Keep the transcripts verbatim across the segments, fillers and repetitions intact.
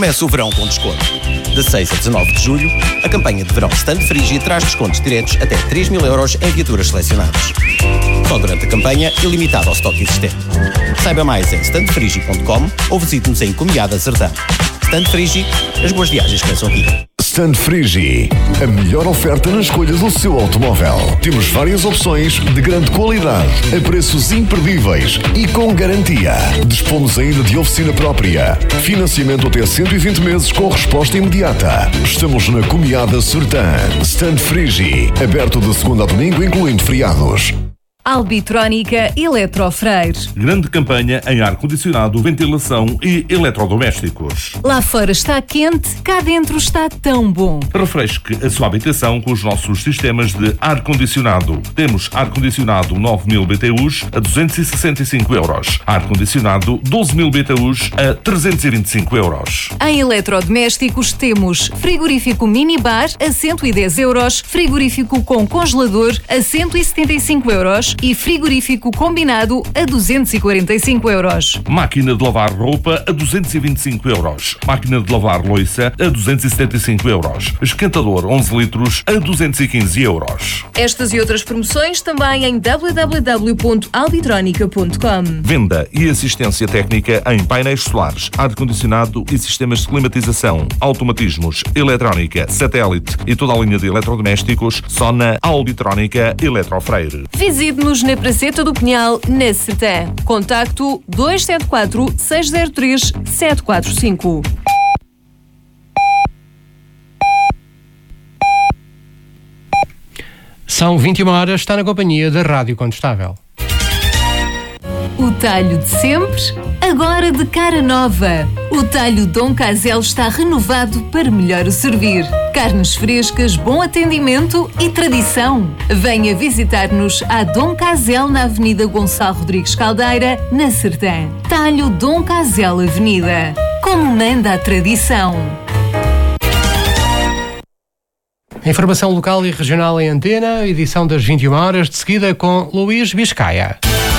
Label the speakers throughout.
Speaker 1: Começa o verão com desconto. De seis a dezanove de julho, a campanha de verão Stand Frigi traz descontos diretos até três mil euros em viaturas selecionadas. Só durante a campanha e limitado ao estoque existente. Saiba mais em stand frigi ponto com ou visite-nos em Comiada Serdã. Stand Frigi, as boas viagens começam aqui.
Speaker 2: Stand Frigi, a melhor oferta nas escolhas do seu automóvel. Temos várias opções de grande qualidade, a preços imperdíveis e com garantia. Dispomos ainda de oficina própria. Financiamento até cento e vinte meses com resposta imediata. Estamos na Comiada Serdã. Stand Frigi, aberto de segunda a domingo, incluindo feriados.
Speaker 3: Albitrónica Eletrofreire.
Speaker 4: Grande campanha em ar-condicionado, ventilação e eletrodomésticos.
Speaker 3: Lá fora está quente, cá dentro está tão bom.
Speaker 4: Refresque a sua habitação com os nossos sistemas de ar-condicionado. Temos ar-condicionado nove mil B T Us a duzentos e sessenta e cinco euros. Ar-condicionado doze mil B T Us a trezentos e vinte e cinco euros.
Speaker 3: Em eletrodomésticos temos frigorífico minibar a cento e dez euros, frigorífico com congelador a cento e setenta e cinco euros e frigorífico combinado a duzentos e quarenta e cinco euros.
Speaker 4: Máquina de lavar roupa a duzentos e vinte e cinco euros. Máquina de lavar louça a duzentos e setenta e cinco euros. Esquentador onze litros a duzentos e quinze euros.
Speaker 3: Estas e outras promoções também em w w w ponto albitronica ponto com.
Speaker 4: Venda e assistência técnica em painéis solares, ar-condicionado e sistemas de climatização, automatismos, eletrónica, satélite e toda a linha de eletrodomésticos só na Albitrónica Eletrofreire.
Speaker 3: Visite-nos na Praceta do Pinhal, na Sertã. Contacto dois sete quatro, seis zero três, sete quatro cinco.
Speaker 5: São vinte e uma horas, está na companhia da Rádio Contestável.
Speaker 3: O talho de sempre, agora de cara nova. O talho Dom Casel está renovado para melhor o servir. Carnes frescas, bom atendimento e tradição. Venha visitar-nos à Dom Casel na Avenida Gonçalo Rodrigues Caldeira, na Sertã. Talho Dom Casel Avenida. Como manda a tradição.
Speaker 5: Informação local e regional em antena, edição das vinte e uma horas, de seguida com Luís Biscaia.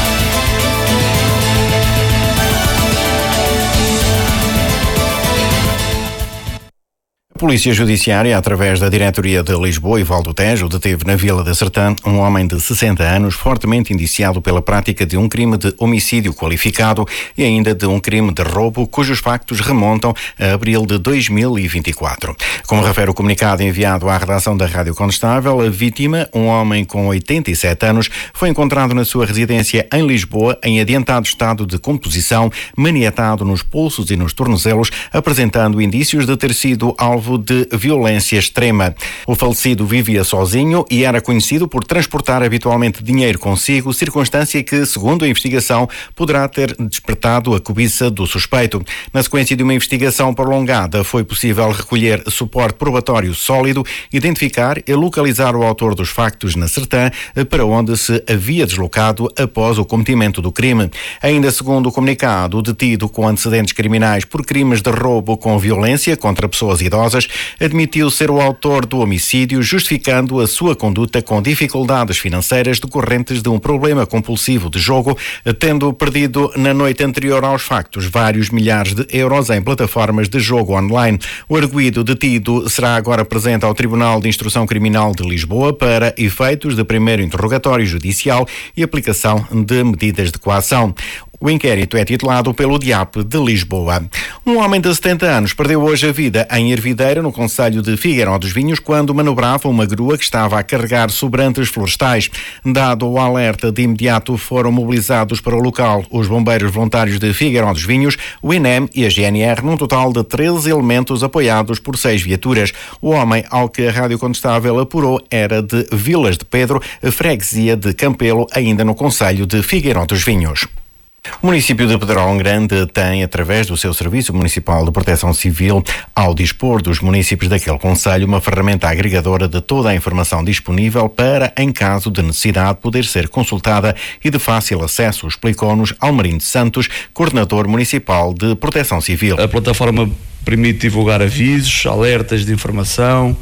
Speaker 1: A Polícia Judiciária, através da Diretoria de Lisboa e Val do Tejo, deteve na Vila da Sertã um homem de sessenta anos fortemente indiciado pela prática de um crime de homicídio qualificado e ainda de um crime de roubo, cujos factos remontam a abril de dois mil e vinte e quatro. Como refere o comunicado enviado à redação da Rádio Contestável, a vítima, um homem com oitenta e sete anos, foi encontrado na sua residência em Lisboa em adiantado estado de composição, maniatado nos pulsos e nos tornozelos, apresentando indícios de ter sido alvo de violência extrema. O falecido vivia sozinho e era conhecido por transportar habitualmente dinheiro consigo, circunstância que, segundo a investigação, poderá ter despertado a cobiça do suspeito. Na sequência de uma investigação prolongada, foi possível recolher suporte probatório sólido, identificar e localizar o autor dos factos na Sertã, para onde se havia deslocado após o cometimento do crime. Ainda segundo o comunicado, o detido com antecedentes criminais por crimes de roubo com violência contra pessoas idosas admitiu ser o autor do homicídio, justificando a sua conduta com dificuldades financeiras decorrentes de um problema compulsivo de jogo, tendo perdido na noite anterior aos factos vários milhares de euros em plataformas de jogo online. O arguido detido será agora presente ao Tribunal de Instrução Criminal de Lisboa para efeitos de primeiro interrogatório judicial e aplicação de medidas de coação. O inquérito é titulado pelo D I A P de Lisboa. Um homem de setenta anos perdeu hoje a vida em Hervideira, no concelho de Figueiró dos Vinhos, quando manobrava uma grua que estava a carregar sobrantes florestais. Dado o alerta, de imediato foram mobilizados para o local os bombeiros voluntários de Figueiró dos Vinhos, o I N E M e a G N R, num total de treze elementos apoiados por seis viaturas. O homem, ao que a Rádio Contestável apurou, era de Vilas de Pedro, freguesia de Campelo, ainda no concelho de Figueiró dos Vinhos. O município de Pedrógão Grande tem, através do seu Serviço Municipal de Proteção Civil, ao dispor dos municípios daquele concelho, uma ferramenta agregadora de toda a informação disponível para, em caso de necessidade, poder ser consultada e de fácil acesso, explicou-nos Almerindo Santos, coordenador municipal de Proteção Civil.
Speaker 6: A plataforma permite divulgar avisos, alertas de informação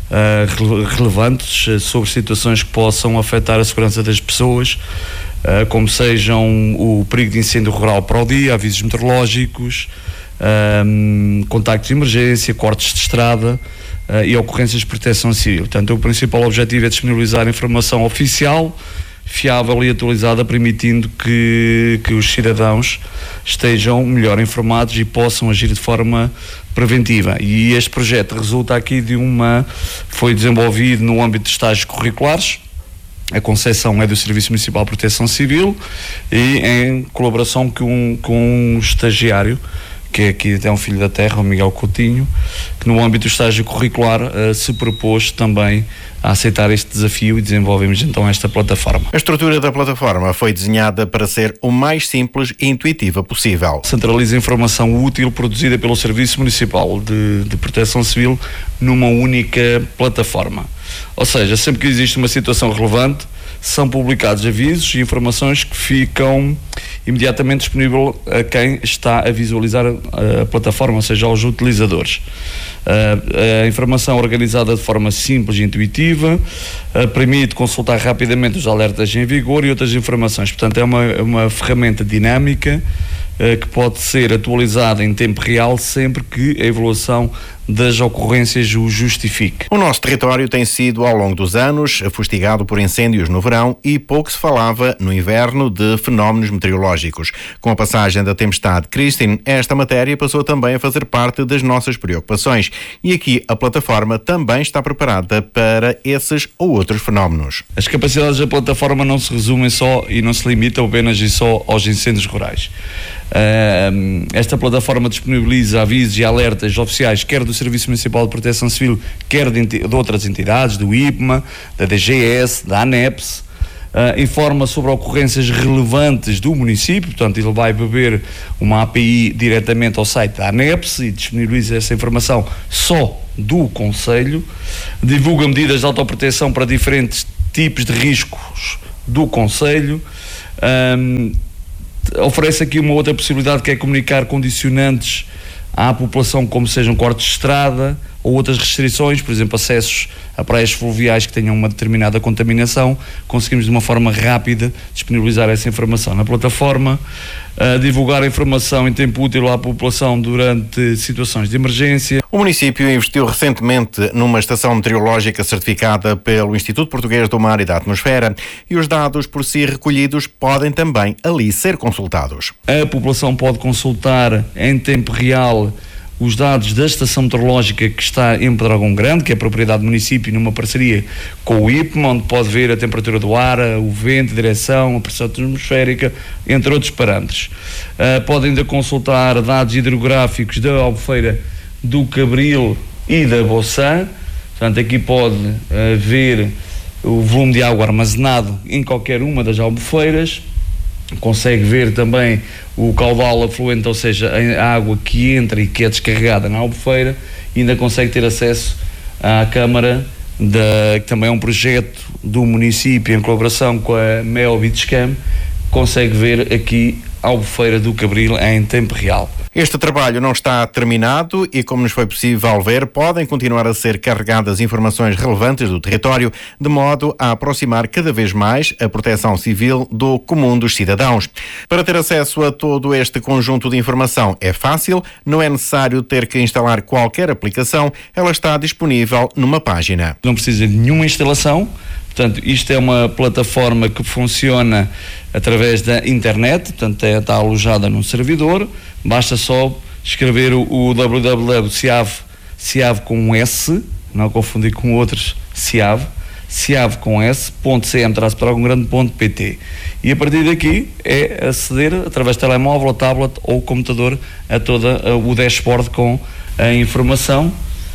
Speaker 6: uh, relevantes sobre situações que possam afetar a segurança das pessoas, Uh, como sejam o perigo de incêndio rural para o dia, avisos meteorológicos, um, contactos de emergência, cortes de estrada uh, e ocorrências de proteção civil. Portanto, o principal objetivo é disponibilizar informação oficial, fiável e atualizada, permitindo que, que os cidadãos estejam melhor informados e possam agir de forma preventiva. E este projeto resulta aqui de uma... foi desenvolvido no âmbito de estágios curriculares. A concessão é do Serviço Municipal de Proteção Civil e em colaboração com um, com um estagiário, que é aqui é um filho da terra, o Miguel Coutinho, que no âmbito do estágio curricular uh, se propôs também a aceitar este desafio e desenvolvemos então esta plataforma.
Speaker 1: A estrutura da plataforma foi desenhada para ser o mais simples e intuitiva possível.
Speaker 6: Centraliza a informação útil produzida pelo Serviço Municipal de, de Proteção Civil numa única plataforma. Ou seja, sempre que existe uma situação relevante, são publicados avisos e informações que ficam imediatamente disponíveis a quem está a visualizar a, a plataforma, ou seja, aos utilizadores. A, a informação organizada de forma simples e intuitiva, a, permite consultar rapidamente os alertas em vigor e outras informações. Portanto, é uma, uma ferramenta dinâmica a, que pode ser atualizada em tempo real sempre que a evolução das ocorrências o justifique.
Speaker 1: O nosso território tem sido, ao longo dos anos, fustigado por incêndios no verão e pouco se falava no inverno de fenómenos meteorológicos. Com a passagem da tempestade Christine, esta matéria passou também a fazer parte das nossas preocupações. E aqui a plataforma também está preparada para esses ou outros fenómenos.
Speaker 6: As capacidades da plataforma não se resumem só e não se limitam apenas e só aos incêndios rurais. Uh, esta plataforma disponibiliza avisos e alertas oficiais, quer do Serviço Municipal de Proteção Civil, quer de, de outras entidades, do I P M A, da D G S, da ANEPS, uh, informa sobre ocorrências relevantes do município, portanto ele vai beber uma A P I diretamente ao site da ANEPS e disponibiliza essa informação só do Conselho, divulga medidas de autoproteção para diferentes tipos de riscos do Conselho, um, oferece aqui uma outra possibilidade que é comunicar condicionantes à população, como sejam cortes de estrada ou outras restrições, por exemplo, acessos a praias fluviais que tenham uma determinada contaminação. Conseguimos de uma forma rápida disponibilizar essa informação na plataforma, uh, divulgar a informação em tempo útil à população durante situações de emergência.
Speaker 1: O município investiu recentemente numa estação meteorológica certificada pelo Instituto Português do Mar e da Atmosfera e os dados por si recolhidos podem também ali ser consultados.
Speaker 6: A população pode consultar em tempo real os dados da estação meteorológica que está em Pedrógão Grande, que é propriedade do município, numa parceria com o I P M A, onde pode ver a temperatura do ar, o vento, a direção, a pressão atmosférica, entre outros parâmetros. Uh, pode ainda consultar dados hidrográficos da Albufeira do Cabril e da Boçã. Portanto, aqui pode uh, ver o volume de água armazenado em qualquer uma das albufeiras. Consegue ver também o caudal afluente, ou seja, a água que entra e que é descarregada na albufeira, e ainda consegue ter acesso à Câmara, da, que também é um projeto do município em colaboração com a Mel Beachcam. Consegue ver aqui a Albufeira do Cabril em tempo real.
Speaker 1: Este trabalho não está terminado e, como nos foi possível ver, podem continuar a ser carregadas informações relevantes do território, de modo a aproximar cada vez mais a proteção civil do comum dos cidadãos. Para ter acesso a todo este conjunto de informação é fácil, não é necessário ter que instalar qualquer aplicação, ela está disponível numa página.
Speaker 6: Não precisa de nenhuma instalação. Portanto, isto é uma plataforma que funciona através da internet, portanto, é, está alojada num servidor. Basta só escrever o, o w w w ponto ciave, ciave com um S, não confundir com outros, ciave, ciave com S, ponto cm traço pedrógão grande ponto pt. E a partir daqui é aceder, através de telemóvel, tablet ou computador, a todo o dashboard com a informação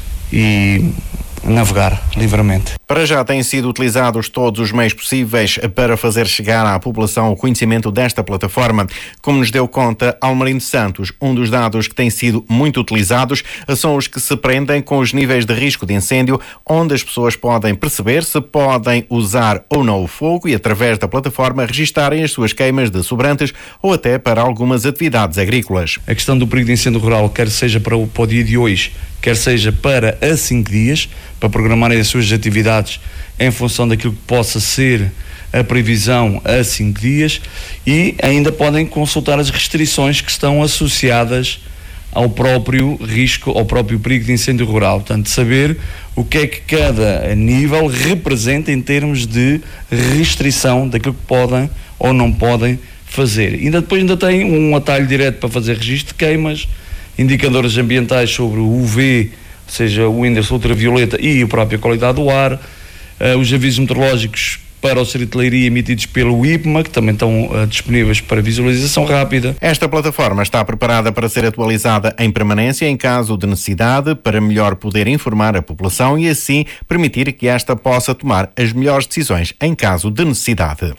Speaker 6: e navegar livremente.
Speaker 1: Para já têm sido utilizados todos os meios possíveis para fazer chegar à população o conhecimento desta plataforma. Como nos deu conta Almarino Santos, um dos dados que têm sido muito utilizados são os que se prendem com os níveis de risco de incêndio, onde as pessoas podem perceber se podem usar ou não o fogo e, através da plataforma, registarem as suas queimas de sobrantes ou até para algumas atividades agrícolas.
Speaker 6: A questão do perigo de incêndio rural, quer seja para o, para o dia de hoje, quer seja para a cinco dias, para programarem as suas atividades em função daquilo que possa ser a previsão a cinco dias, e ainda podem consultar as restrições que estão associadas ao próprio risco, ao próprio perigo de incêndio rural. Portanto, saber o que é que cada nível representa em termos de restrição daquilo que podem ou não podem fazer. Ainda depois ainda tem um atalho direto para fazer registro de queimas, indicadores ambientais sobre o U V, ou seja, o índice ultravioleta e a própria qualidade do ar, uh, os avisos meteorológicos para o Serviço de Leiria emitidos pelo I P M A, que também estão uh, disponíveis para visualização rápida.
Speaker 1: Esta plataforma está preparada para ser atualizada em permanência em caso de necessidade, para melhor poder informar a população e assim permitir que esta possa tomar as melhores decisões em caso de necessidade.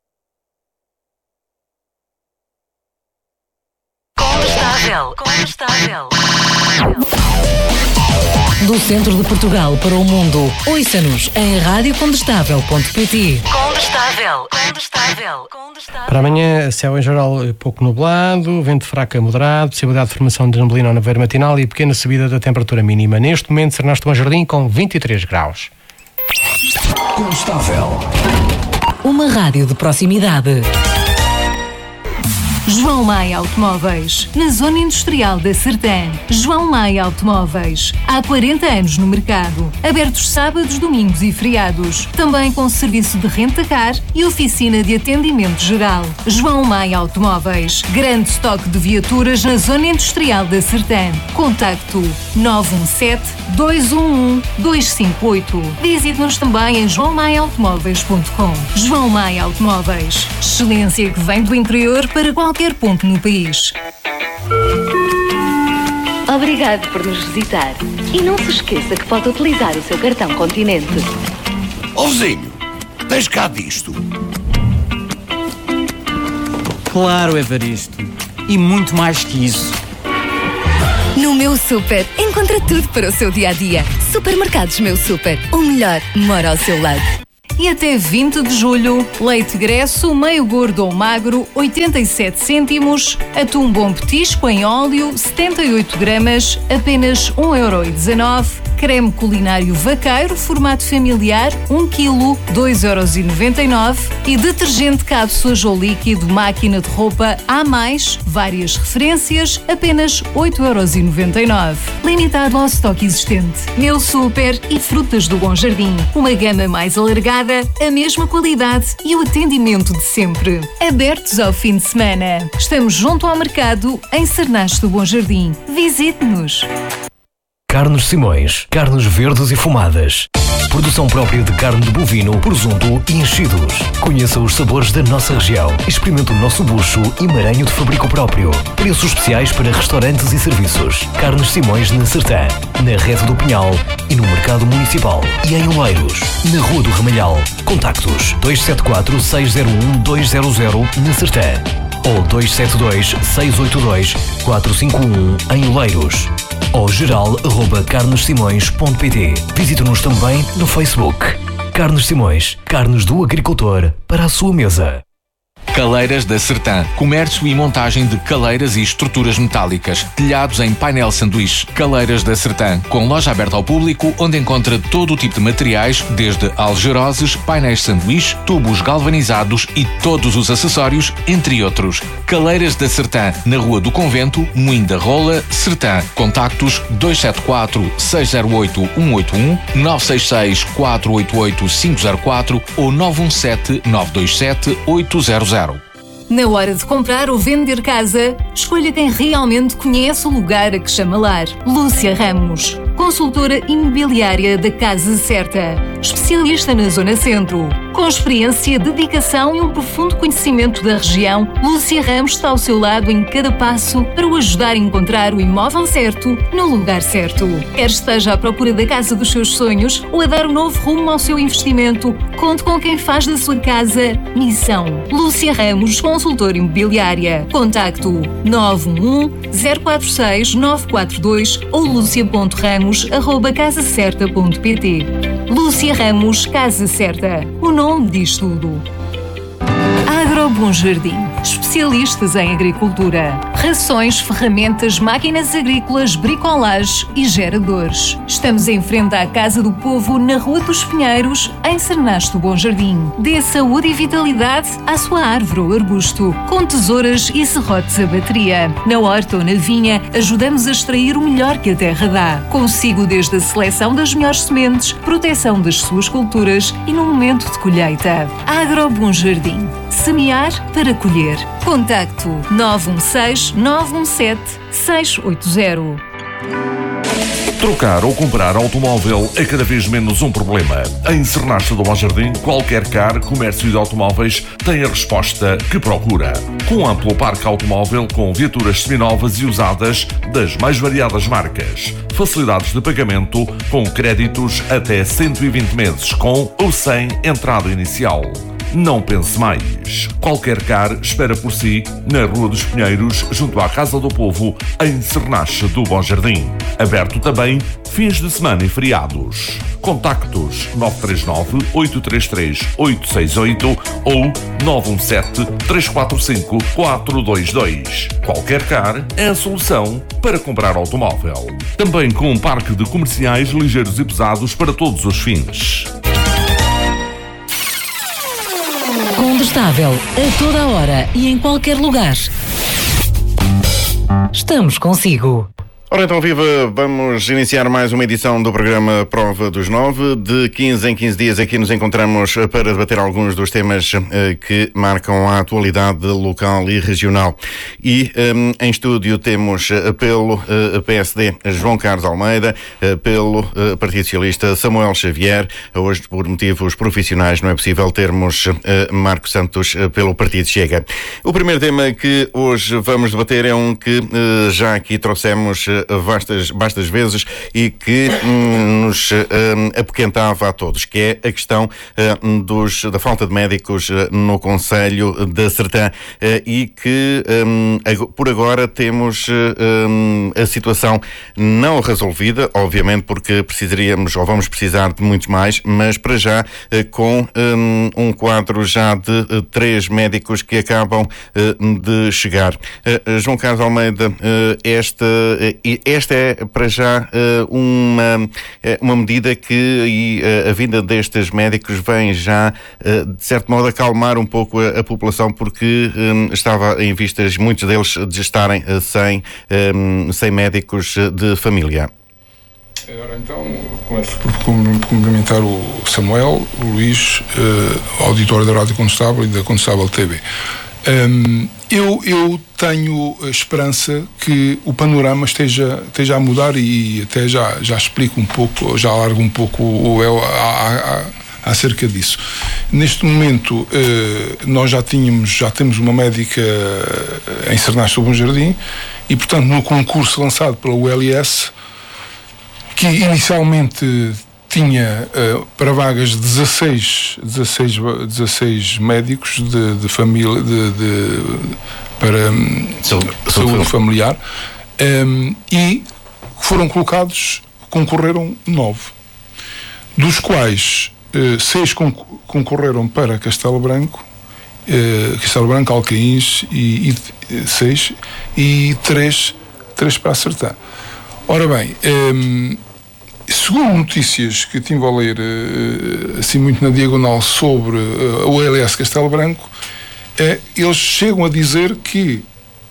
Speaker 7: Combustável. Combustável.
Speaker 8: Do centro de Portugal para o mundo, ouça-nos em rádio condestável ponto pt.
Speaker 7: Combustável. Combustável. Combustável.
Speaker 5: Para amanhã, céu em geral pouco nublado, vento fraco a moderado, possibilidade de formação de neblina ou nevoeiro matinal e pequena subida da temperatura mínima. Neste momento, Ernesto Bom Jardim com vinte e três graus.
Speaker 2: Constável.
Speaker 8: Uma rádio de proximidade.
Speaker 3: João Maia Automóveis, na Zona Industrial da Sertã. João Maia Automóveis, há quarenta anos no mercado. Abertos sábados, domingos e feriados. Também com serviço de renta-car e oficina de atendimento geral. João Maia Automóveis, grande estoque de viaturas na Zona Industrial da Sertã. Contacto nove um sete, dois um um, dois cinco oito. Visite-nos também em joão maia automóveis ponto com. João Maia Automóveis, excelência que vem do interior para qualquer ponto no país.
Speaker 9: Obrigado por nos visitar. E não se esqueça que pode utilizar o seu cartão Continente.
Speaker 10: Ó vizinho, tens cá disto?
Speaker 11: Claro, Evaristo. E muito mais que isso.
Speaker 12: No Meu Super, encontra tudo para o seu dia-a-dia. Supermercados Meu Super, o melhor mora ao seu lado.
Speaker 3: E até vinte de julho, leite Gresso, meio gordo ou magro, oitenta e sete cêntimos, atum bom petisco em óleo, setenta e oito gramas, apenas um euro e dezanove, creme culinário vaqueiro, formato familiar, um quilo, dois euros e noventa e nove, e detergente cápsulas ou líquido, máquina de roupa, A mais, várias referências, apenas oito euros e noventa e nove. Limitado ao estoque existente. Meu Super e Frutas do Bom Jardim, uma gama mais alargada, a mesma qualidade e o atendimento de sempre. Abertos ao fim de semana. Estamos junto ao mercado, em Cernache do Bom Jardim. Visite-nos.
Speaker 13: Carnes Simões, carnes verdes e fumadas. Produção própria de carne de bovino, presunto e enchidos. Conheça os sabores da nossa região. Experimente o nosso bucho e maranho de fabrico próprio. Preços especiais para restaurantes e serviços. Carnes Simões na Sertã, na Rede do Pinhal e no Mercado Municipal. E em Oleiros, na Rua do Ramalhal. Contactos dois sete quatro, seis zero um, dois zero zero na Sertã ou dois sete dois, seis oito dois, quatro cinco um em Oleiros. Ou geral arroba carnes simões ponto pt. Visite-nos também no Facebook. Carnes Simões, carnes do agricultor para a sua mesa.
Speaker 14: Caleiras da Sertã. Comércio e montagem de caleiras e estruturas metálicas. Telhados em painel sanduíche. Caleiras da Sertã. Com loja aberta ao público, onde encontra todo o tipo de materiais, desde algeroses, painéis sanduíche, tubos galvanizados e todos os acessórios, entre outros. Caleiras da Sertã. Na Rua do Convento, Moinho da Rola, Sertã. Contactos dois sete quatro, seis zero oito, um oito um, nove seis seis, quatro oito oito, cinco zero quatro ou nove um sete, nove dois sete, oito zero zero.
Speaker 3: Na hora de comprar ou vender casa, escolha quem realmente conhece o lugar a que chama lar. Lúcia Ramos, consultora imobiliária da Casa Certa, especialista na Zona Centro. Com experiência, dedicação e um profundo conhecimento da região, Lúcia Ramos está ao seu lado em cada passo para o ajudar a encontrar o imóvel certo no lugar certo. Quer esteja à procura da casa dos seus sonhos ou a dar um novo rumo ao seu investimento, conte com quem faz da sua casa missão. Lúcia Ramos, consultora imobiliária. Contacto nove um um, zero quatro seis, nove quatro dois ou lucia ponto ramos arroba casa certa ponto pt. Lúcia Ramos, Casa Certa. O nome diz tudo. Agro Bom Jardim. Especialistas em agricultura. rações, ferramentas, máquinas agrícolas, bricolage e geradores. Estamos em frente à Casa do Povo, na Rua dos Pinheiros, em Cernasto Bom Jardim. Dê saúde e vitalidade à sua árvore ou arbusto, com tesouras e serrotes a bateria. Na horta ou na vinha, ajudamos a extrair o melhor que a terra dá. Consigo desde a seleção das melhores sementes, proteção das suas culturas e no momento de colheita. Agro Bom Jardim. Semear para colher. Contacto nove um seis, nove um sete, seis oito zero.
Speaker 4: Trocar ou comprar automóvel é cada vez menos um problema. Em Cernasto do Bom Jardim, qualquer car, comércio de automóveis tem a resposta que procura. Com amplo parque automóvel com viaturas seminovas e usadas das mais variadas marcas. Facilidades de pagamento com créditos até cento e vinte meses com ou sem entrada inicial. Não pense mais. Qualquer car espera por si na Rua dos Pinheiros, junto à Casa do Povo, em Cernache do Bom Jardim. Aberto também fins de semana e feriados. Contactos nove três nove, oito três três, oito seis oito ou nove um sete, três quatro cinco, quatro dois dois. Qualquer car é a solução para comprar automóvel. Também com um parque de comerciais ligeiros e pesados para todos os fins.
Speaker 8: Condestável, a toda a hora e em qualquer lugar. Estamos consigo.
Speaker 1: Ora então, viva, vamos iniciar mais uma edição do programa Prova dos Nove. De quinze em quinze dias aqui nos encontramos para debater alguns dos temas eh, que marcam a atualidade local e regional. E eh, em estúdio temos eh, pelo eh, P S D João Carlos Almeida, eh, pelo eh, Partido Socialista Samuel Xavier. Hoje, por motivos profissionais, não é possível termos eh, Marco Santos eh, pelo Partido Chega. O primeiro tema que hoje vamos debater é um que eh, já aqui trouxemos eh, Vastas, bastas vezes e que hum, nos hum, apoquentava a todos, que é a questão hum, dos, da falta de médicos hum, no Concelho da Sertã hum, e que hum, por agora temos hum, a situação não resolvida, obviamente porque precisaríamos ou vamos precisar de muitos mais, mas para já hum, com hum, um quadro já de hum, três médicos que acabam hum, de chegar. Uh, João Carlos Almeida, uh, esta uh, esta é, para já, uma, uma medida que e, a vinda destes médicos vem já, de certo modo, acalmar um pouco a, a população, porque estava em vistas muitos deles de estarem sem, sem médicos de família.
Speaker 15: Agora então, começo por cumprimentar o Samuel, o Luís, uh, auditório da Rádio Condestável e da Condestável T V. Um, eu, eu tenho a esperança que o panorama esteja, esteja a mudar e até já, já explico um pouco, já largo um pouco o eu acerca disso. Neste momento, uh, nós já tínhamos, já temos uma médica em Cernasto do Bom Jardim e, portanto, no concurso lançado pela U L S, que inicialmente tinha uh, para vagas dezasseis, dezasseis, dezasseis médicos de, de família de, de, para um, saúde, saúde familiar um, e foram colocados, concorreram nove, dos quais uh, seis concor- concorreram para Castelo Branco, uh, Castelo Branco, Alcaíns e, e seis e três, três para a Sertã. Ora bem, um, segundo notícias que tive a ler assim muito na diagonal sobre a U L S Castelo Branco, eles chegam a dizer que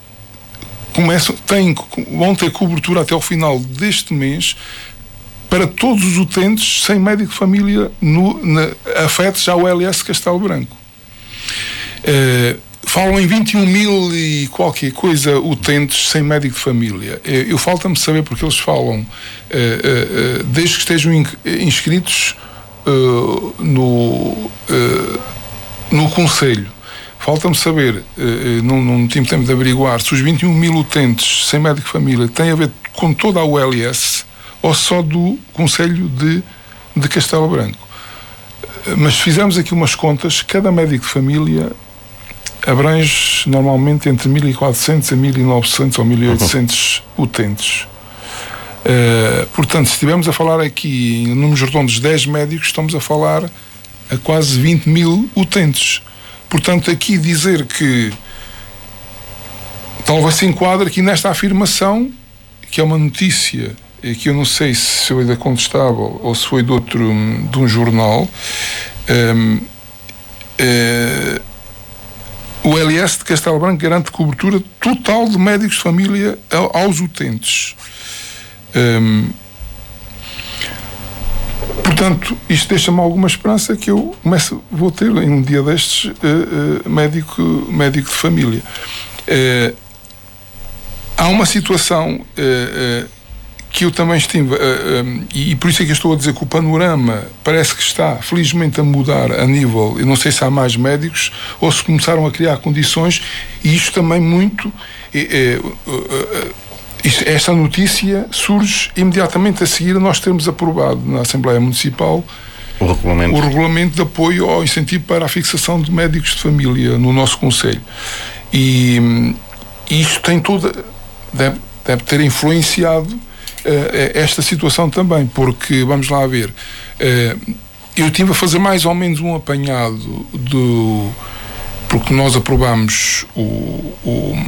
Speaker 15: começam, têm, vão ter cobertura até ao final deste mês para todos os utentes sem médico de família no, na, afetos à U L S Castelo Branco. Uh, Falam em vinte e um mil e qualquer coisa utentes sem médico de família. Eu falta-me saber porque eles falam, uh, uh, uh, desde que estejam in- inscritos uh, no, uh, no Conselho. Falta-me saber, uh, não, não tive tempo de averiguar, se os vinte e um mil utentes sem médico de família têm a ver com toda a U L S ou só do Conselho de, de Castelo Branco. Uh, mas fizemos aqui umas contas, cada médico de família abrange normalmente entre mil e quatrocentos a mil e novecentos ou mil e oitocentos uhum. utentes. Uh, portanto, se estivermos a falar aqui em números redondos de dez médicos, estamos a falar a quase vinte mil utentes. Portanto, aqui dizer que talvez se enquadre aqui nesta afirmação, que é uma notícia que eu não sei se foi da Condestável ou se foi de outro, de um jornal. Um, uh, o L S de Castelo Branco garante cobertura total de médicos de família aos utentes. Um, portanto, isto deixa-me alguma esperança que eu começo, vou ter em um dia destes uh, uh, médico, médico de família. Uh, há uma situação uh, uh, que eu também estive, uh, um, e, e por isso é que eu estou a dizer que o panorama parece que está felizmente a mudar a nível, eu não sei se há mais médicos ou se começaram a criar condições, e isto também muito uh, uh, uh, isto, esta notícia surge imediatamente a seguir a nós termos aprovado na Assembleia Municipal
Speaker 1: o regulamento.
Speaker 15: o regulamento de apoio ao incentivo para a fixação de médicos de família no nosso Conselho, e, e isto tem toda, deve, deve ter influenciado Uh, esta situação também, porque vamos lá ver, uh, eu estive a fazer mais ou menos um apanhado do, porque nós aprovamos o, o,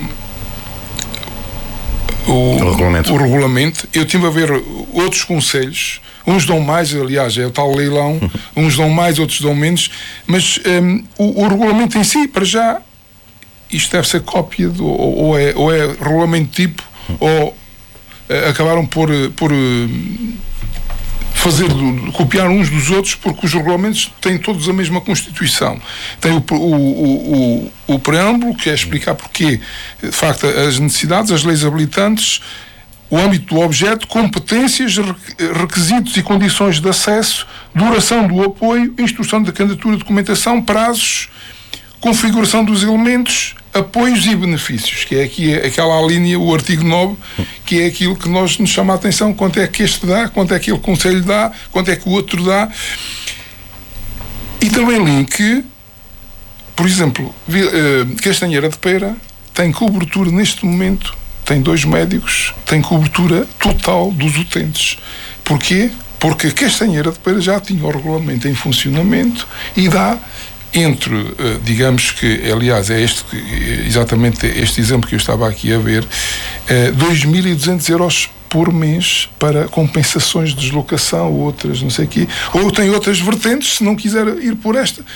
Speaker 15: o,
Speaker 1: o, regulamento.
Speaker 15: o regulamento, eu estive a ver outros conselhos, uns dão mais, aliás é o tal leilão, uns dão mais, outros dão menos, mas um, o, o regulamento em si, para já, isto deve ser cópia do, ou, ou, é, ou é regulamento tipo, ou acabaram por, por fazer, copiar uns dos outros, porque os regulamentos têm todos a mesma Constituição. Tem o, o, o, o, o preâmbulo, que é explicar porque, de facto, as necessidades, as leis habilitantes, o âmbito do objeto, competências, requisitos e condições de acesso, duração do apoio, instrução da candidatura, documentação, prazos, configuração dos elementos, apoios e benefícios, que é aqui aquela linha, o artigo nove, que é aquilo que nós nos chama a atenção, quanto é que este dá, quanto é que aquele conselho dá, quanto é que o outro dá. E também li que, por exemplo, Castanheira de Pera tem cobertura neste momento, tem dois médicos, tem cobertura total dos utentes. Porquê? Porque Castanheira de Pera já tinha o regulamento em funcionamento e dá entre, digamos que, aliás, é este, exatamente este exemplo que eu estava aqui a ver, dois mil e duzentos euros por mês para compensações de deslocação, outras, não sei o quê, ou tem outras vertentes, se não quiser ir por esta,